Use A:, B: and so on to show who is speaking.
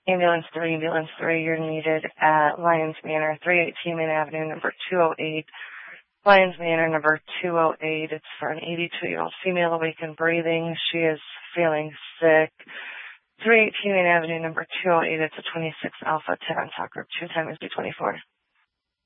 A: Ambulance 3, you're needed at Lyons Manor, 318 Main Avenue, number 208. Lyons Manor, number 208. It's for an 82-year-old female awake and breathing. She is feeling sick. 318 Main Avenue, number 208. It's a 26 Alpha 10 on top group. 2 time is 224.